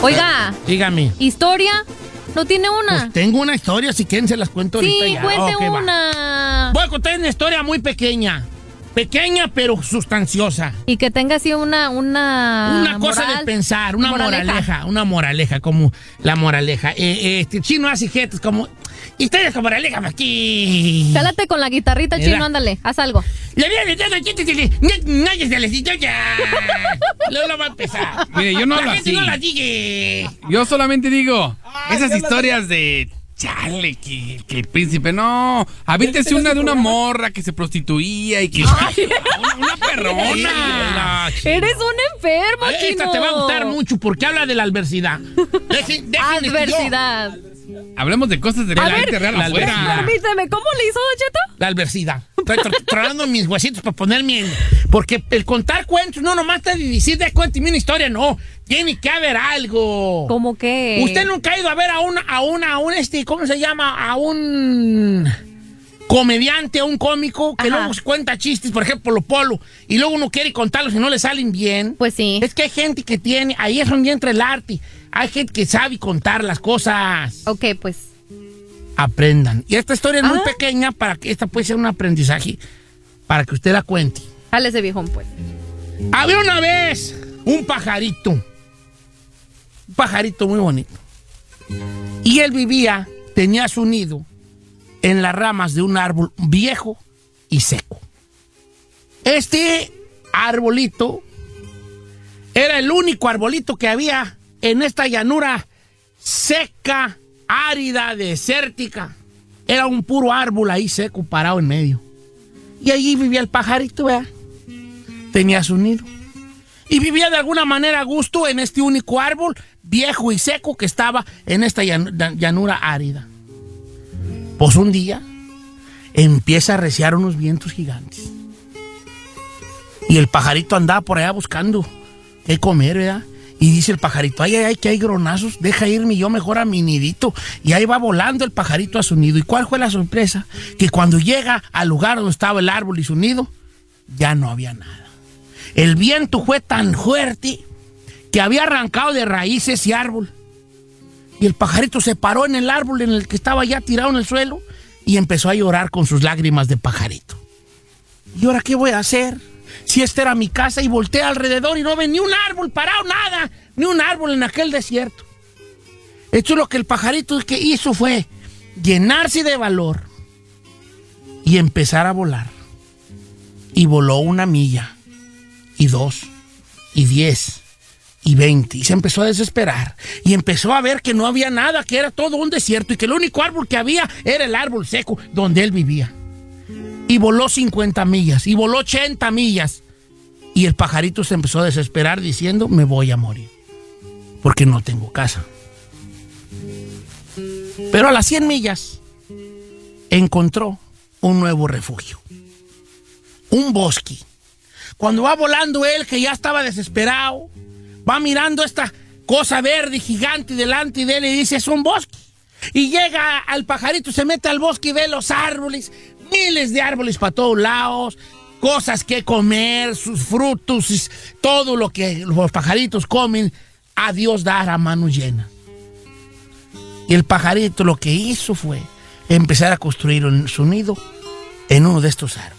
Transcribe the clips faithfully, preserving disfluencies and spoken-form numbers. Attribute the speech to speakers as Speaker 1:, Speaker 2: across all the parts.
Speaker 1: Oiga.
Speaker 2: Dígame.
Speaker 1: ¿Historia? ¿No tiene una?
Speaker 2: Pues tengo una historia, si quieren se las cuento
Speaker 1: sí,
Speaker 2: ahorita ya.
Speaker 1: Sí, cuente
Speaker 2: okay,
Speaker 1: una.
Speaker 2: Va. Voy a contar una historia muy pequeña. Pequeña pero sustanciosa.
Speaker 1: Y que tenga así una... Una,
Speaker 2: una cosa
Speaker 1: moral,
Speaker 2: de pensar, una moraleja. moraleja. Una moraleja, como la moraleja. Eh, eh, este Chino hace jetas como... Historias con moraleja aquí.
Speaker 1: Cálate con la guitarrita, Mira. Chino, ándale, haz algo.
Speaker 2: La vida de todo nadie se les dice ya. Luego lo va a empezar.
Speaker 3: Mire, yo no
Speaker 2: la
Speaker 3: lo
Speaker 2: gente
Speaker 3: así.
Speaker 2: no la digue.
Speaker 3: Yo solamente digo, Ay, esas historias de... Chale, que, que el príncipe, no. Avíntese una de una morra que se prostituía y que... una, una perrona.
Speaker 1: Eres un enfermo,
Speaker 2: Ay,
Speaker 1: Chino.
Speaker 2: Esta te va a gustar mucho porque habla de la adversidad. Dejen, dejen
Speaker 1: adversidad.
Speaker 3: Hablemos de cosas de la gente real afuera.
Speaker 1: Permíteme, ¿cómo le hizo, Don Cheto?
Speaker 2: La adversidad. Estoy tronando mis huesitos para ponerme en... Porque el contar cuentos no nomás está de decir de cuéntame una historia, no. Tiene que haber algo.
Speaker 1: ¿Cómo qué?
Speaker 2: Usted nunca ha ido a ver a una, a una, a un este, ¿cómo se llama? A un comediante, a un cómico que Ajá. luego cuenta chistes, por ejemplo, Polo Polo, y luego uno quiere contarlos y no le salen bien.
Speaker 1: Pues sí.
Speaker 2: Es que hay gente que tiene, ahí es donde entra el arte. Hay gente que sabe contar las cosas.
Speaker 1: Ok, pues.
Speaker 2: Aprendan. Y esta historia es
Speaker 1: ¿Ah?
Speaker 2: muy pequeña para que esta puede ser un aprendizaje para que usted la cuente.
Speaker 1: Jale ese viejón, pues.
Speaker 2: Había una vez un pajarito. Un pajarito muy bonito. Y él vivía, tenía su nido en las ramas de un árbol viejo y seco. Este arbolito era el único arbolito que había en esta llanura seca, árida, desértica. Era un puro árbol ahí seco, parado en medio. Y allí vivía el pajarito, ¿verdad? Tenía su nido. Y vivía de alguna manera a gusto en este único árbol viejo y seco que estaba en esta llanura árida. Pues un día empieza a arreciar unos vientos gigantes. Y el pajarito andaba por allá buscando qué comer, ¿verdad? Y dice el pajarito, ay, ay, ay, que hay gronazos, deja irme yo mejor a mi nidito. Y ahí va volando el pajarito a su nido. ¿Y cuál fue la sorpresa? Que cuando llega al lugar donde estaba el árbol y su nido, ya no había nada. El viento fue tan fuerte que había arrancado de raíz ese árbol. Y el pajarito se paró en el árbol en el que estaba ya tirado en el suelo y empezó a llorar con sus lágrimas de pajarito. ¿Y ahora qué voy a hacer? Si esta era mi casa, y volteé alrededor y no ve ni un árbol parado, nada, ni un árbol en aquel desierto. Esto es lo que el pajarito que hizo fue llenarse de valor y empezar a volar. Y voló una milla, y dos, y diez, y veinte, y se empezó a desesperar. Y empezó a ver que no había nada, que era todo un desierto, y que el único árbol que había era el árbol seco donde él vivía. Y voló cincuenta millas, y voló ochenta millas. Y el pajarito se empezó a desesperar diciendo, me voy a morir, porque no tengo casa. Pero a las cien millas encontró un nuevo refugio. Un bosque. Cuando va volando él, que ya estaba desesperado, va mirando esta cosa verde gigante delante de él y dice, es un bosque. Y llega al pajarito, se mete al bosque y ve los árboles, miles de árboles para todos lados, cosas que comer, sus frutos, todo lo que los pajaritos comen, a Dios dar a manos llenas. Y el pajarito lo que hizo fue empezar a construir su nido en uno de estos árboles.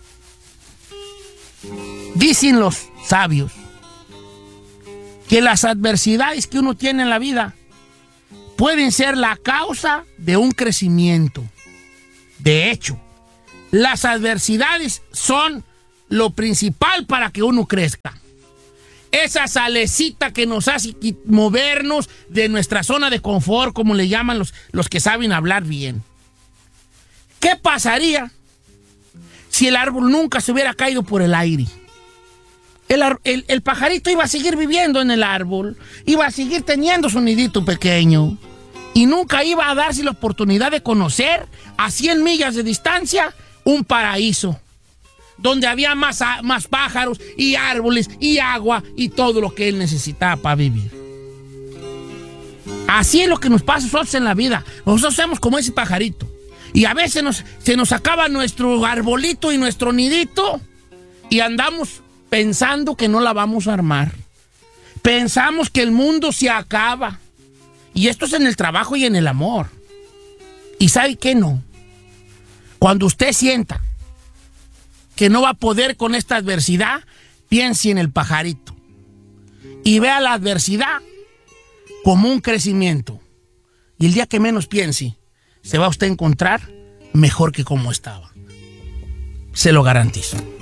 Speaker 2: Dicen los sabios que las adversidades que uno tiene en la vida pueden ser la causa de un crecimiento. De hecho, las adversidades son lo principal para que uno crezca. Esa salecita que nos hace movernos de nuestra zona de confort, como le llaman los, los que saben hablar bien. ¿Qué pasaría si el árbol nunca se hubiera caído por el aire? El, el, el pajarito iba a seguir viviendo en el árbol, iba a seguir teniendo su nidito pequeño y nunca iba a darse la oportunidad de conocer a cien millas de distancia un paraíso donde había más, más pájaros y árboles y agua y todo lo que él necesitaba para vivir. Así es lo que nos pasa a nosotros en la vida. Nosotros somos como ese pajarito y a veces nos, se nos acaba nuestro arbolito y nuestro nidito y andamos pensando que no la vamos a armar. Pensamos que el mundo se acaba. Y esto es en el trabajo y en el amor. ¿Y sabe qué no? Cuando usted sienta que no va a poder con esta adversidad, piense en el pajarito. Y vea la adversidad como un crecimiento. Y el día que menos piense, se va usted a encontrar mejor que como estaba. Se lo garantizo.